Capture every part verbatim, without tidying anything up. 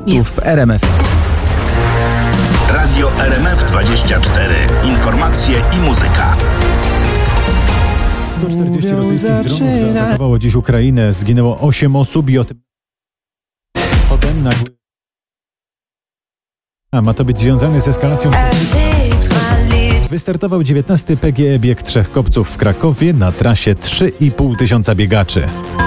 Tu w R M F. Radio R M F dwadzieścia cztery. Informacje i muzyka. sto czterdzieści rosyjskich dronów zaatakowało dziś Ukrainę. Zginęło osiem osób i o tym potem nagły... A ma to być związane z eskalacją... Wystartował dziewiętnasty P G E bieg Trzech Kopców w Krakowie na trasie trzy i pół tysiąca biegaczy.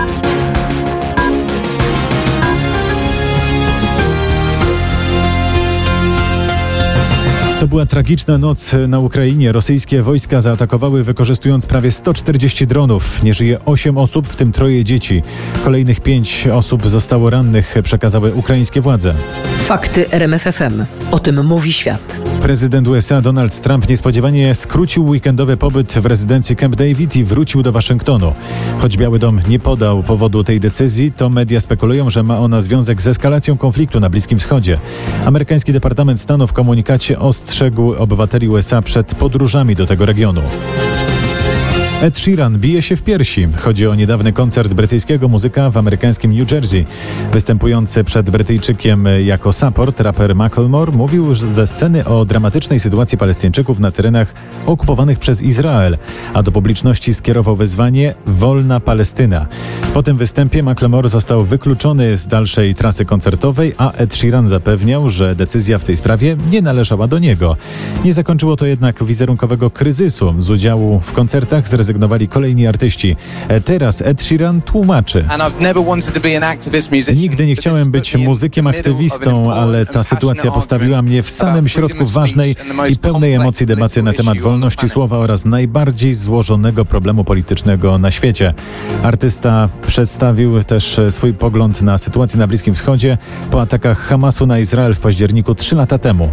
To była tragiczna noc na Ukrainie. Rosyjskie wojska zaatakowały, wykorzystując prawie sto czterdzieści dronów. Nie żyje osiem osób, w tym troje dzieci. Kolejnych pięć osób zostało rannych, przekazały ukraińskie władze. Fakty R M F F M. O tym mówi świat. Prezydent U S A Donald Trump niespodziewanie skrócił weekendowy pobyt w rezydencji Camp David i wrócił do Waszyngtonu. Choć Biały Dom nie podał powodu tej decyzji, to media spekulują, że ma ona związek z eskalacją konfliktu na Bliskim Wschodzie. Amerykański Departament Stanu w komunikacie ostrzegł obywateli U S A przed podróżami do tego regionu. Ed Sheeran bije się w piersi. Chodzi o niedawny koncert brytyjskiego muzyka w amerykańskim New Jersey. Występujący przed Brytyjczykiem jako support, raper Macklemore mówił ze sceny o dramatycznej sytuacji Palestyńczyków na terenach okupowanych przez Izrael, a do publiczności skierował wezwanie Wolna Palestyna. Po tym występie Macklemore został wykluczony z dalszej trasy koncertowej, a Ed Sheeran zapewniał, że decyzja w tej sprawie nie należała do niego. Nie zakończyło to jednak wizerunkowego kryzysu. Z udziału w koncertach zrezygnowali kolejni artyści. Teraz Ed Sheeran tłumaczy. Nigdy nie chciałem być muzykiem aktywistą, ale ta sytuacja postawiła mnie w samym środku ważnej i pełnej emocji debaty na temat wolności słowa oraz najbardziej złożonego problemu politycznego na świecie. Artysta przedstawił też swój pogląd na sytuację na Bliskim Wschodzie po atakach Hamasu na Izrael w październiku trzy lata temu.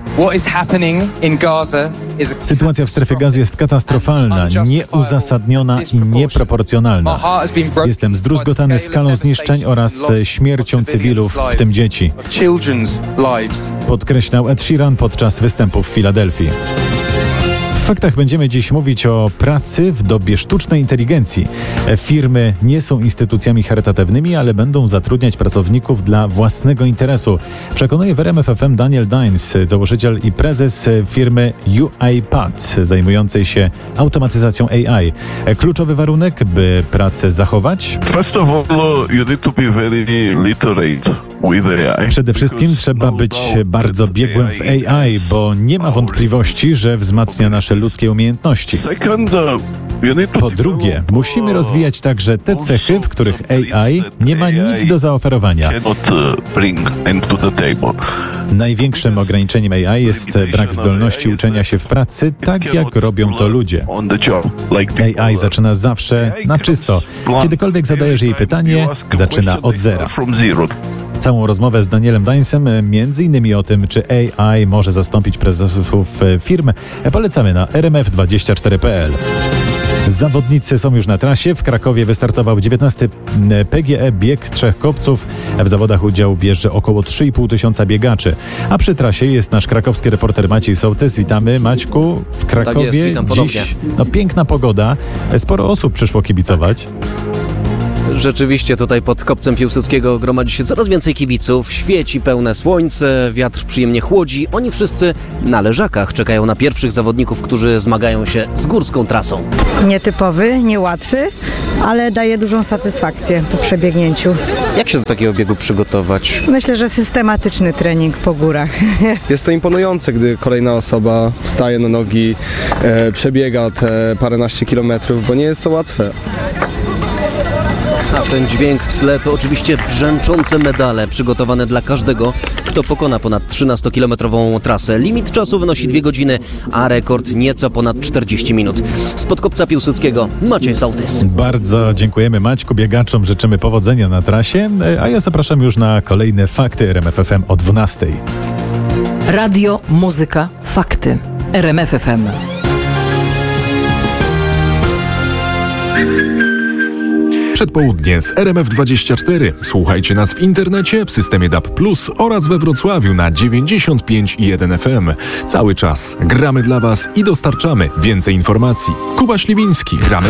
Sytuacja w strefie Gazy jest katastrofalna, nieuzasadniona i nieproporcjonalna. Jestem zdruzgotany skalą zniszczeń oraz śmiercią cywilów, w tym dzieci. Podkreślał Ed Sheeran podczas występu w Filadelfii. W faktach będziemy dziś mówić o pracy w dobie sztucznej inteligencji. Firmy nie są instytucjami charytatywnymi, ale będą zatrudniać pracowników dla własnego interesu. Przekonuje w R M F F M Daniel Dines, założyciel i prezes firmy UiPath, zajmującej się automatyzacją A I. Kluczowy warunek, by pracę zachować? First of all, you need to be very literate. Przede wszystkim trzeba być bardzo biegłym w A I, bo nie ma wątpliwości, że wzmacnia nasze ludzkie umiejętności. Po drugie, musimy rozwijać także te cechy, w których A I nie ma nic do zaoferowania. Największym ograniczeniem A I jest brak zdolności uczenia się w pracy, tak jak robią to ludzie. A I zaczyna zawsze na czysto. Kiedykolwiek zadajesz jej pytanie, zaczyna od zera. Całą rozmowę z Danielem Dinesem, między innymi o tym, czy A I może zastąpić prezesów firm, polecamy na R M F dwadzieścia cztery kropka P L. Zawodnicy są już na trasie. W Krakowie wystartował dziewiętnasty P G E bieg Trzech Kopców. W zawodach udział bierze około trzy i pół tysiąca biegaczy. A przy trasie jest nasz krakowski reporter Maciej Sołtys. Witamy, Maćku. W Krakowie tak jest, witam dziś no, piękna pogoda. Sporo osób przyszło kibicować. Rzeczywiście tutaj pod Kopcem Piłsudskiego gromadzi się coraz więcej kibiców, świeci pełne słońce, wiatr przyjemnie chłodzi. Oni wszyscy na leżakach czekają na pierwszych zawodników, którzy zmagają się z górską trasą. Nietypowy, niełatwy, ale daje dużą satysfakcję po przebiegnięciu. Jak się do takiego biegu przygotować? Myślę, że systematyczny trening po górach. Jest to imponujące, gdy kolejna osoba wstaje na nogi, e, przebiega te paręnaście kilometrów, bo nie jest to łatwe. A ten dźwięk w tle to oczywiście brzęczące medale przygotowane dla każdego, kto pokona ponad trzynastokilometrową trasę. Limit czasu wynosi dwie godziny, a rekord nieco ponad czterdzieści minut. Spod Kopca Piłsudskiego Maciej Sołtys. Bardzo dziękujemy Maćku, biegaczom życzymy powodzenia na trasie, a ja zapraszam już na kolejne fakty R M F F M o dwunastej. Radio, muzyka, fakty. R M F F M. Przedpołudnie z R M F dwadzieścia cztery. Słuchajcie nas w internecie, w systemie D A B plus oraz we Wrocławiu na dziewięćdziesiąt pięć i jeden F M. Cały czas gramy dla Was i dostarczamy więcej informacji. Kuba Śliwiński, gramy